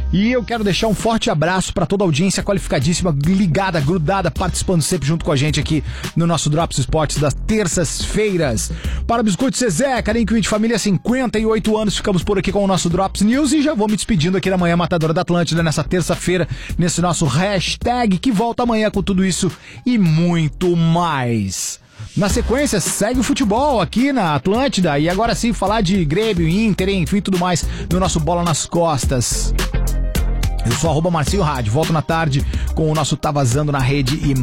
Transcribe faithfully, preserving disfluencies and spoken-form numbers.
E eu quero deixar um forte abraço para toda a audiência qualificadíssima, ligada, grudada, participando sempre junto com a gente aqui no nosso Drops Esportes das terças-feiras. Para Biscoito Zezé, carinho de família, cinquenta e oito anos, ficamos por aqui com o nosso Drops News e já vou me despedindo aqui da Manhã Matadora da Atlântida nessa terça-feira, nesse nosso hashtag que volta amanhã com tudo isso e muito mais. Na sequência, segue o futebol aqui na Atlântida e agora sim falar de Grêmio, Inter, enfim, tudo mais no nosso Bola nas Costas. Eu sou arroba Marcinho Rádio, volto na tarde com o nosso Tá Vazando na Rede e